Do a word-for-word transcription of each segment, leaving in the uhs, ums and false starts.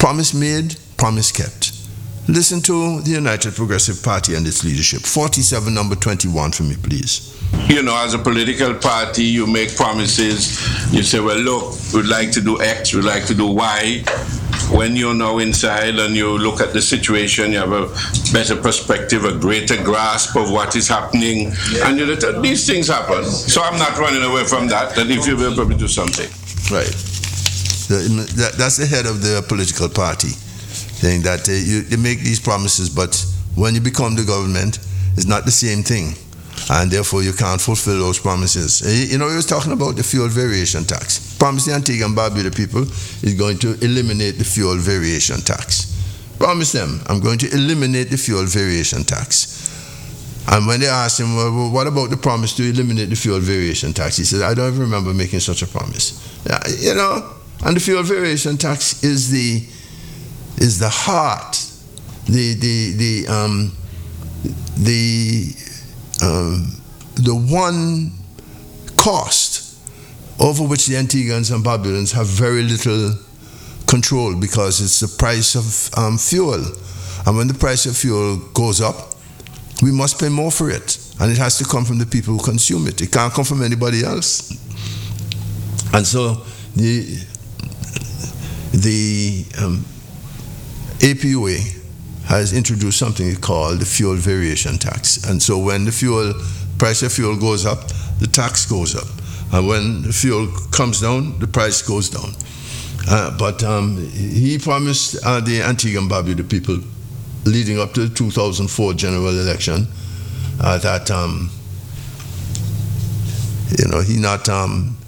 Promise made, promise kept. Listen to the United Progressive Party and its leadership. forty-seven, number twenty-one for me, please. You know, as a political party, you make promises. You say, well, look, we'd like to do X, we'd like to do Y. When you're now inside and you look at the situation, you have a better perspective, a greater grasp of what is happening. And you know, these things happen. So I'm not running away from that, that if you will probably do something. Right. The, that, that's the head of the political party, saying that uh, you, you make these promises, but when you become the government, it's not the same thing. And therefore you can't fulfill those promises. You know, he was talking about the fuel variation tax. Promise the Antigua and Barbuda people is going to eliminate the fuel variation tax. Promise them, I'm going to eliminate the fuel variation tax. And when they asked him, well, what about the promise to eliminate the fuel variation tax? He said, I don't even remember making such a promise. You know, and the fuel variation tax is the is the heart, the the the um the Um, the one cost over which the Antiguans and Barbudans have very little control, because it's the price of um, fuel. And when the price of fuel goes up, we must pay more for it. And it has to come from the people who consume it. It can't come from anybody else. And so the, the um, A P U A has introduced something called the fuel variation tax. And so when the fuel price of fuel goes up, the tax goes up. And when the fuel comes down, the price goes down. Uh, but um, he promised uh, the Antigua and Barbuda people, leading up to the two thousand four general election, uh, that um, you know he not um,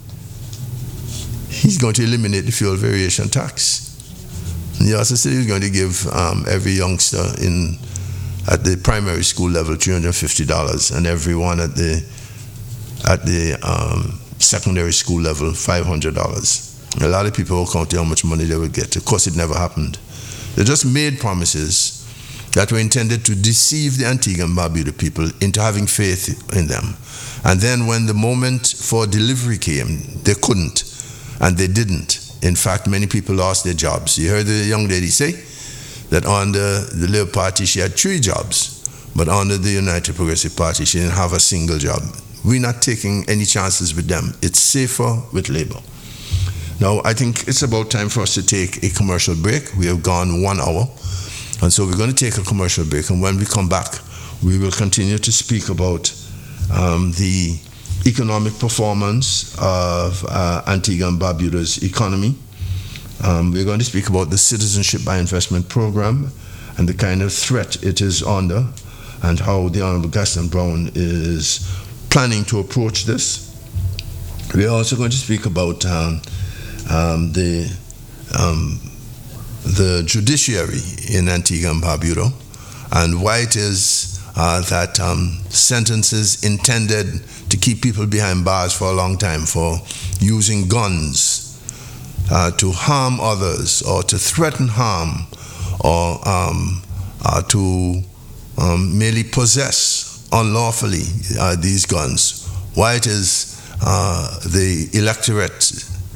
he's going to eliminate the fuel variation tax. He also said he was going to give um, every youngster in at the primary school level three hundred fifty dollars, and everyone at the at the um, secondary school level five hundred dollars. A lot of people will count how much money they would get. Of course, it never happened. They just made promises that were intended to deceive the Antigua and Barbuda people into having faith in them. And then when the moment for delivery came, they couldn't, and they didn't. In fact, many people lost their jobs. You heard the young lady say that under the Labour Party she had three jobs, but under the United Progressive Party she didn't have a single job. We're not taking any chances with them. It's safer with Labour. Now, I think it's about time for us to take a commercial break. We have gone one hour, and so we're going to take a commercial break, and when we come back, we will continue to speak about um, the economic performance of uh, Antigua and Barbuda's economy. Um, we're going to speak about the Citizenship by Investment program and the kind of threat it is under, and how the Honorable Gaston Brown is planning to approach this. We're also going to speak about um, um, the um, the judiciary in Antigua and Barbuda, and why it is Uh, that um, sentences intended to keep people behind bars for a long time for using guns uh, to harm others or to threaten harm or um, uh, to um, merely possess unlawfully uh, these guns. Why it is uh, the electorate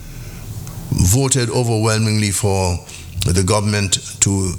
voted overwhelmingly for the government to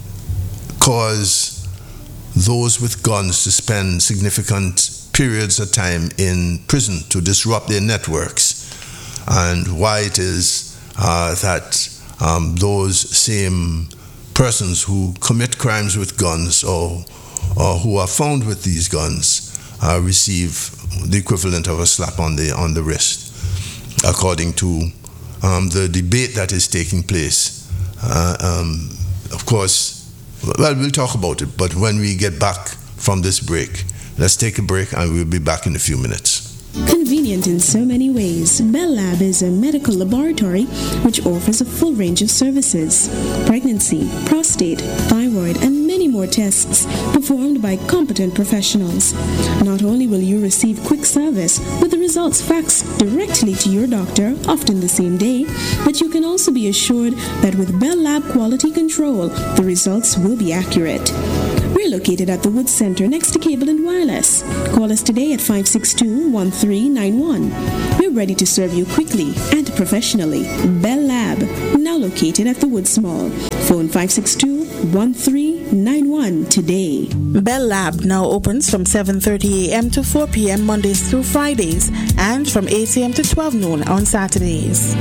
cause those with guns to spend significant periods of time in prison to disrupt their networks, and why it is uh, that um, those same persons who commit crimes with guns or, or who are found with these guns uh, receive the equivalent of a slap on the on the wrist, according to um, the debate that is taking place. Uh, um, of course, well, we'll talk about it, but when we get back from this break, let's take a break and we'll be back in a few minutes. Convenient in so many ways, Bell Lab is a medical laboratory which offers a full range of services: pregnancy, prostate, thyroid, and many more tests performed by competent professionals. Not only will you receive quick service with the results faxed directly to your doctor, often the same day, but you can also be assured that with Bell Lab quality control, the results will be accurate. We're We're located at the Woods Center next to Cable and Wireless. Call us today at five six two, one three nine one. We're ready to serve you quickly and professionally. Bell Lab, now located at the Woods Mall. Phone five six two, one three nine one today. Bell Lab now opens from seven thirty a.m. to four p.m. Mondays through Fridays and from eight a.m. to twelve noon on Saturdays.